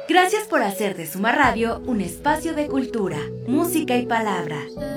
Gracias por hacer de Suma Radio un espacio de cultura, música y palabra.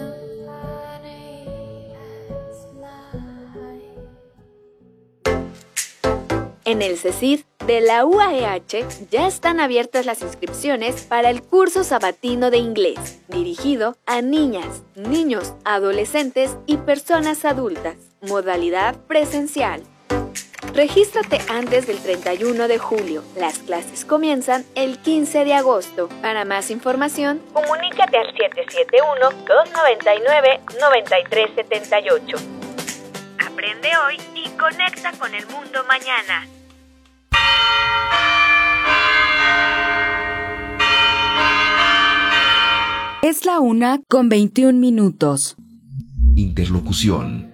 En el CECID de la UAEH ya están abiertas las inscripciones para el curso sabatino de inglés, dirigido a niñas, niños, adolescentes y personas adultas. Modalidad presencial. Regístrate antes del 31 de julio. Las clases comienzan el 15 de agosto. Para más información, comunícate al 771-299-9378. Aprende hoy y conecta con el mundo mañana. Es la 1:21. Interlocución.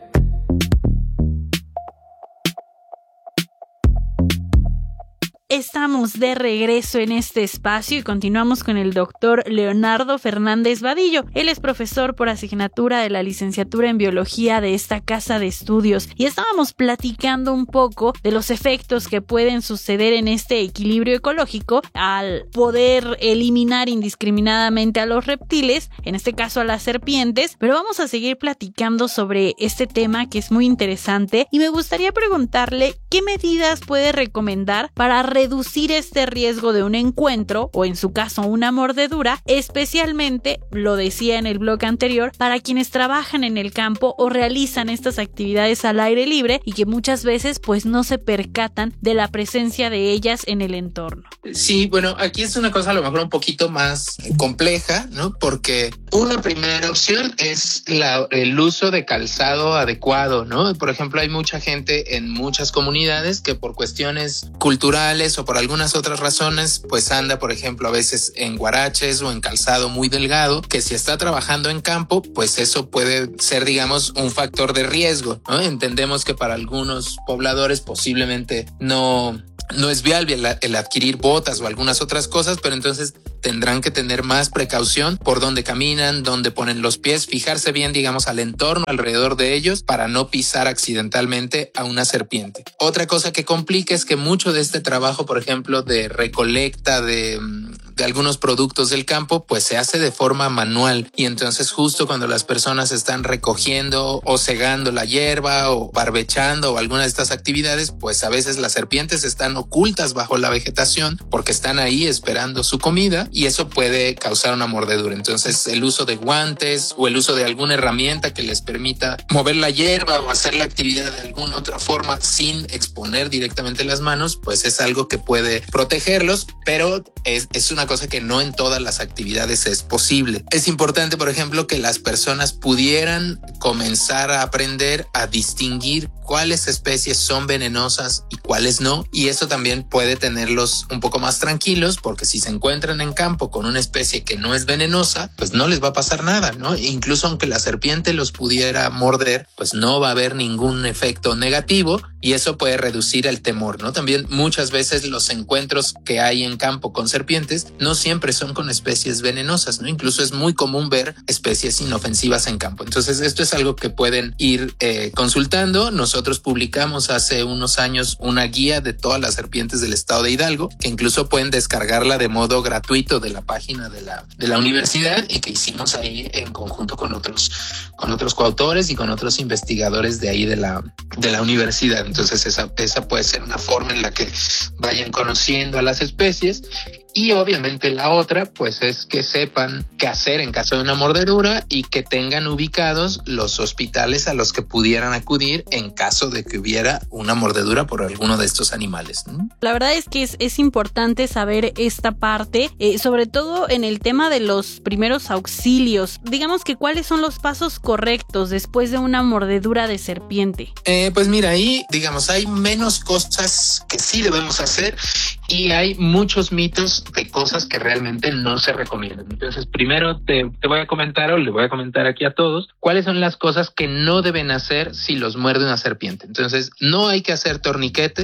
Estamos de regreso en este espacio y continuamos con el doctor Leonardo Fernández Vadillo. Él es profesor por asignatura de la licenciatura en biología de esta casa de estudios y estábamos platicando un poco de los efectos que pueden suceder en este equilibrio ecológico al poder eliminar indiscriminadamente a los reptiles, en este caso a las serpientes, pero vamos a seguir platicando sobre este tema que es muy interesante y me gustaría preguntarle qué medidas puede recomendar para reducir este riesgo de un encuentro o en su caso una mordedura, especialmente, lo decía en el bloque anterior, para quienes trabajan en el campo o realizan estas actividades al aire libre y que muchas veces pues no se percatan de la presencia de ellas en el entorno. Sí, bueno, aquí es una cosa a lo mejor un poquito más compleja, ¿no? Porque una primera opción es el uso de calzado adecuado, ¿no? Por ejemplo, hay mucha gente en muchas comunidades que por cuestiones culturales o por algunas otras razones, pues anda, por ejemplo, a veces en guaraches o en calzado muy delgado, que si está trabajando en campo, pues eso puede ser, digamos, un factor de riesgo, ¿no? Entendemos que para algunos pobladores posiblemente no es viable el adquirir botas o algunas otras cosas, pero entonces tendrán que tener más precaución por dónde caminan, dónde ponen los pies, fijarse bien, digamos, al entorno alrededor de ellos para no pisar accidentalmente a una serpiente. Otra cosa que complica es que mucho de este trabajo, por ejemplo, de recolecta de algunos productos del campo, pues se hace de forma manual y entonces justo cuando las personas están recogiendo o segando la hierba o barbechando o alguna de estas actividades, pues a veces las serpientes están ocultas bajo la vegetación porque están ahí esperando su comida y eso puede causar una mordedura. Entonces el uso de guantes o el uso de alguna herramienta que les permita mover la hierba o hacer la actividad de alguna otra forma sin exponer directamente las manos, pues es algo que puede protegerlos, pero es una cosa que no en todas las actividades es posible. Es importante, por ejemplo, que las personas pudieran comenzar a aprender a distinguir cuáles especies son venenosas y cuáles no, y eso también puede tenerlos un poco más tranquilos porque si se encuentran en campo con una especie que no es venenosa, pues no les va a pasar nada, ¿no? Incluso aunque la serpiente los pudiera morder, pues no va a haber ningún efecto negativo y eso puede reducir el temor, ¿no? También muchas veces los encuentros que hay en campo con serpientes no siempre son con especies venenosas, ¿no? Incluso es muy común ver especies inofensivas en campo. Entonces esto es algo que pueden ir consultando. Nosotros publicamos hace unos años una guía de todas las serpientes del estado de Hidalgo, que incluso pueden descargarla de modo gratuito de la página de la universidad y que hicimos ahí en conjunto con otros coautores y con otros investigadores de ahí de la universidad. Entonces esa puede ser una forma en la que vayan conociendo a las especies. Y obviamente la otra, pues es que sepan qué hacer en caso de una mordedura y que tengan ubicados los hospitales a los que pudieran acudir en caso de que hubiera una mordedura por alguno de estos animales, ¿no? La verdad es que es importante saber esta parte, sobre todo en el tema de los primeros auxilios. Digamos que ¿cuáles son los pasos correctos después de una mordedura de serpiente? Pues mira, ahí digamos hay menos cosas que sí debemos hacer y hay muchos mitos de cosas que realmente no se recomiendan. Entonces, primero te voy a comentar o le voy a comentar aquí a todos cuáles son las cosas que no deben hacer si los muerde una serpiente. Entonces, no hay que hacer torniquetes,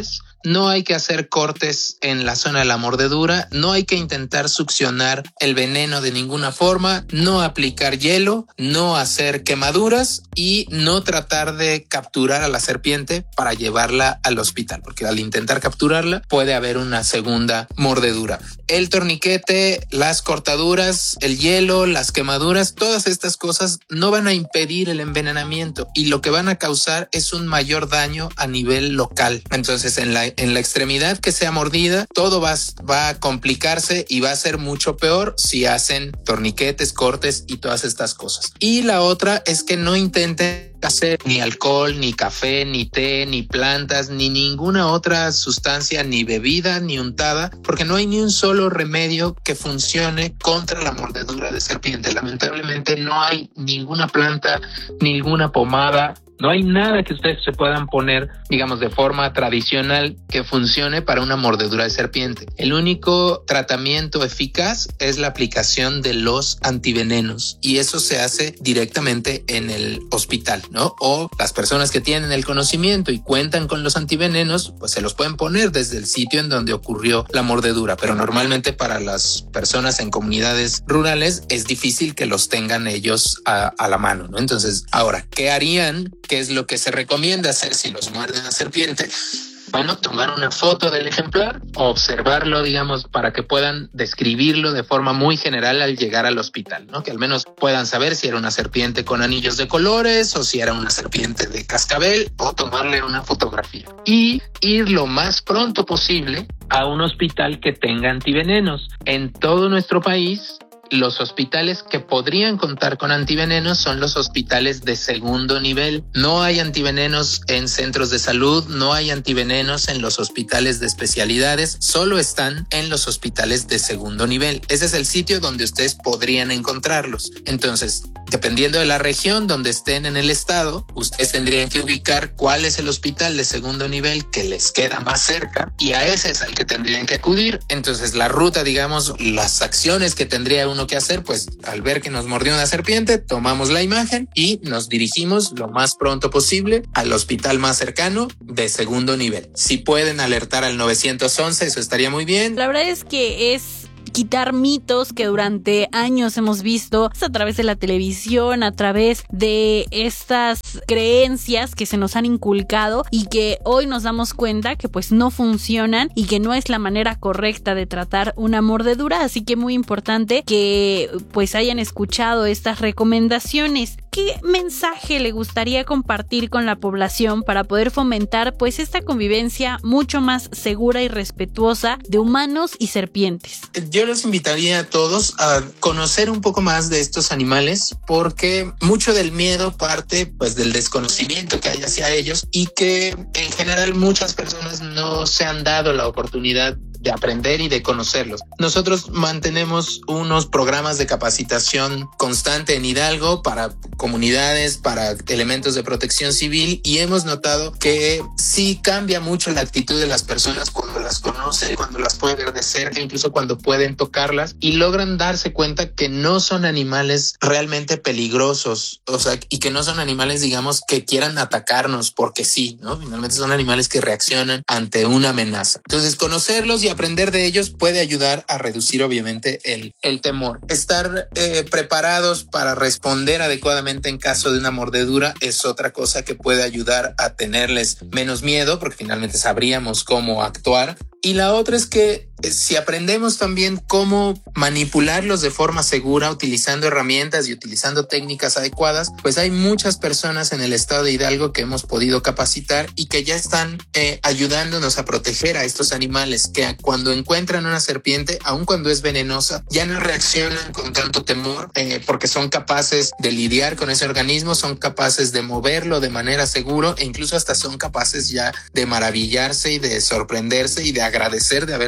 no hay que hacer cortes en la zona de la mordedura, no hay que intentar succionar el veneno de ninguna forma, no aplicar hielo, no hacer quemaduras y no tratar de capturar a la serpiente para llevarla al hospital, porque al intentar capturarla puede haber una segunda mordedura. El torniquete, las cortaduras, el hielo, las quemaduras, todas estas cosas no van a impedir el envenenamiento y lo que van a causar es un mayor daño a nivel local. Entonces en la extremidad que sea mordida, todo va a complicarse y va a ser mucho peor si hacen torniquetes, cortes y todas estas cosas. Y la otra es que no intenten hacer ni alcohol, ni café, ni té, ni plantas, ni ninguna otra sustancia, ni bebida, ni untada, porque no hay ni un solo remedio que funcione contra la mordedura de serpiente. Lamentablemente no hay ninguna planta, ninguna pomada, no hay nada que ustedes se puedan poner, digamos, de forma tradicional que funcione para una mordedura de serpiente. El único tratamiento eficaz es la aplicación de los antivenenos y eso se hace directamente en el hospital, ¿no? O las personas que tienen el conocimiento y cuentan con los antivenenos, pues se los pueden poner desde el sitio en donde ocurrió la mordedura, pero normalmente para las personas en comunidades rurales es difícil que los tengan ellos a la mano, ¿no? Entonces, ahora, ¿qué harían? ¿Qué es lo que se recomienda hacer si los muerde una serpiente? Bueno, tomar una foto del ejemplar, observarlo, digamos, para que puedan describirlo de forma muy general al llegar al hospital, ¿no? Que al menos puedan saber si era una serpiente con anillos de colores o si era una serpiente de cascabel o tomarle una fotografía. Y ir lo más pronto posible a un hospital que tenga antivenenos. En todo nuestro país, los hospitales que podrían contar con antivenenos son los hospitales de segundo nivel. No hay antivenenos en centros de salud, no hay antivenenos en los hospitales de especialidades, solo están en los hospitales de segundo nivel. Ese es el sitio donde ustedes podrían encontrarlos. Entonces, dependiendo de la región donde estén en el estado, ustedes tendrían que ubicar cuál es el hospital de segundo nivel que les queda más cerca y a ese es al que tendrían que acudir. Entonces, la ruta, digamos, las acciones que tendría uno que hacer, pues al ver que nos mordió una serpiente, tomamos la imagen y nos dirigimos lo más pronto posible al hospital más cercano de segundo nivel. Si pueden alertar al 911, eso estaría muy bien. La verdad es que es quitar mitos que durante años hemos visto a través de la televisión, a través de estas creencias que se nos han inculcado y que hoy nos damos cuenta que pues no funcionan y que no es la manera correcta de tratar una mordedura, así que muy importante que pues hayan escuchado estas recomendaciones. ¿Qué mensaje le gustaría compartir con la población para poder fomentar pues esta convivencia mucho más segura y respetuosa de humanos y serpientes? Yo los invitaría a todos a conocer un poco más de estos animales porque mucho del miedo parte pues del desconocimiento que hay hacia ellos y que en general muchas personas no se han dado la oportunidad de aprender y de conocerlos. Nosotros mantenemos unos programas de capacitación constante en Hidalgo para comunidades, para elementos de protección civil y hemos notado que sí cambia mucho la actitud de las personas cuando las conocen, cuando las pueden ver de cerca, incluso cuando pueden tocarlas y logran darse cuenta que no son animales realmente peligrosos, o sea, y que no son animales, digamos, que quieran atacarnos porque sí, ¿no? Finalmente son animales que reaccionan ante una amenaza. Entonces, conocerlos y aprender de ellos puede ayudar a reducir obviamente el temor. Estar preparados para responder adecuadamente en caso de una mordedura es otra cosa que puede ayudar a tenerles menos miedo porque finalmente sabríamos cómo actuar. Y la otra es que si aprendemos también cómo manipularlos de forma segura utilizando herramientas y utilizando técnicas adecuadas, pues hay muchas personas en el estado de Hidalgo que hemos podido capacitar y que ya están ayudándonos a proteger a estos animales que cuando encuentran una serpiente, aun cuando es venenosa, ya no reaccionan con tanto temor porque son capaces de lidiar con ese organismo, son capaces de moverlo de manera segura e incluso hasta son capaces ya de maravillarse y de sorprenderse y de agradecer de haber visto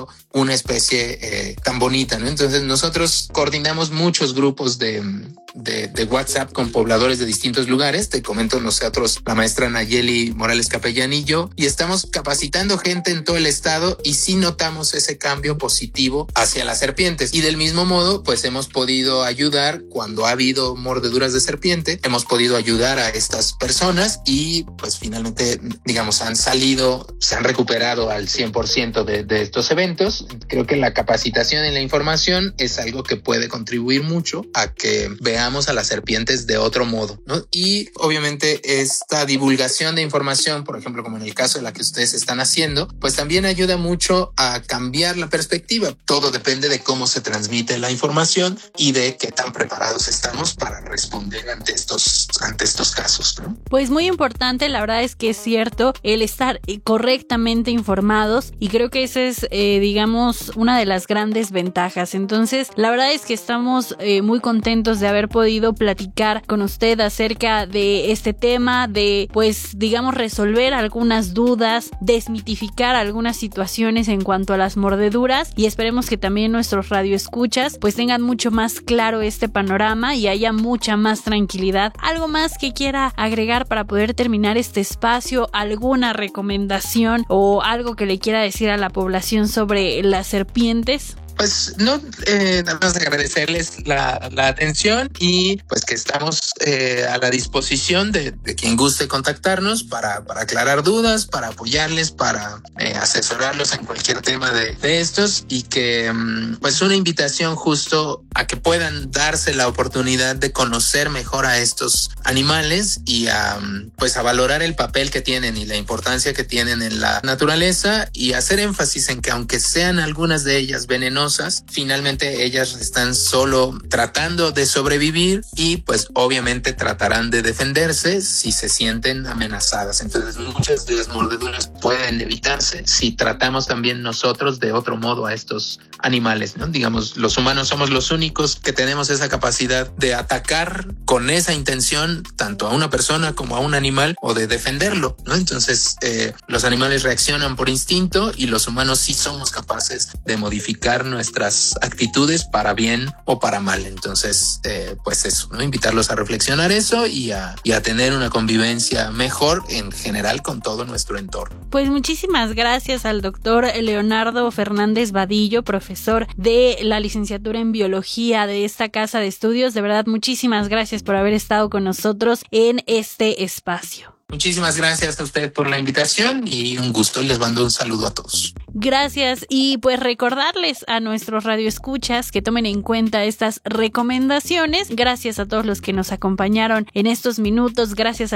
una especie tan bonita, ¿no? Entonces nosotros coordinamos muchos grupos de WhatsApp con pobladores de distintos lugares. Te comento, nosotros, la maestra Nayeli Morales Capellán y yo, y estamos capacitando gente en todo el estado, y sí notamos ese cambio positivo hacia las serpientes. Y del mismo modo, pues hemos podido ayudar cuando ha habido mordeduras de serpiente, hemos podido ayudar a estas personas y pues finalmente, digamos, se han recuperado al 100% de estos eventos. Creo que la capacitación y la información es algo que puede contribuir mucho a que veamos a las serpientes de otro modo, ¿no? Y obviamente esta divulgación de información, por ejemplo, como en el caso de la que ustedes están haciendo, pues también ayuda mucho a cambiar la perspectiva. Todo depende de cómo se transmite la información y de qué tan preparados estamos para responder ante estos casos, ¿no? Pues muy importante, la verdad es que es cierto, el estar correctamente informados, y creo que esa es, digamos, una de las grandes ventajas. Entonces, la verdad es que estamos muy contentos de haber podido platicar con usted acerca de este tema, de, pues, digamos, resolver algunas dudas, desmitificar algunas situaciones en cuanto a las mordeduras, y esperemos que también nuestros radioescuchas pues tengan mucho más claro este panorama y haya mucha más tranquilidad. ¿Algo más que quiera agregar para poder terminar este espacio? ¿Alguna recomendación o algo que le quiera decir a la población sobre las serpientes? Pues no, nada más agradecerles la atención y pues que estamos a la disposición de quien guste contactarnos para aclarar dudas, para apoyarles, para asesorarlos en cualquier tema de estos, y que pues una invitación justo a que puedan darse la oportunidad de conocer mejor a estos animales y a valorar el papel que tienen y la importancia que tienen en la naturaleza, y hacer énfasis en que aunque sean algunas de ellas venenosas, finalmente ellas están solo tratando de sobrevivir y pues obviamente tratarán de defenderse si se sienten amenazadas. Entonces muchas de las mordeduras pueden evitarse si tratamos también nosotros de otro modo a estos animales, ¿no? Digamos, los humanos somos los únicos que tenemos esa capacidad de atacar con esa intención tanto a una persona como a un animal, o de defenderlo, ¿no? Entonces los animales reaccionan por instinto y los humanos sí somos capaces de modificar nuestras actitudes para bien o para mal. Entonces, pues eso, ¿no? Invitarlos a reflexionar eso y a tener una convivencia mejor en general con todo nuestro entorno. Pues muchísimas gracias al doctor Leonardo Fernández Vadillo, profesor de la licenciatura en biología de esta casa de estudios. De verdad, muchísimas gracias por haber estado con nosotros en este espacio. Muchísimas gracias a usted por la invitación y un gusto. Les mando un saludo a todos. Gracias, y pues recordarles a nuestros radioescuchas que tomen en cuenta estas recomendaciones. Gracias a todos los que nos acompañaron en estos minutos. Gracias a